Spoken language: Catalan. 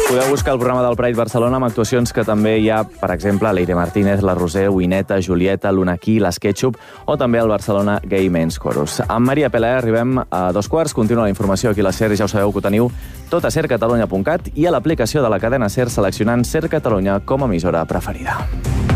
Podeu buscar el programa del Pride Barcelona amb actuacions que també hi ha, per exemple, Leire Martínez, la Roser, Wineta, Julieta, l'Unaquí, l'Sketchup o també el Barcelona Gay Men's Chorus. Amb Maria Pelaer arribem a 2:15. Continua la informació aquí a la SER i ja ho sabeu que ho teniu tot a sercatalunya.cat i a l'aplicació de la cadena SER seleccionant SER Catalunya com a emissora preferida.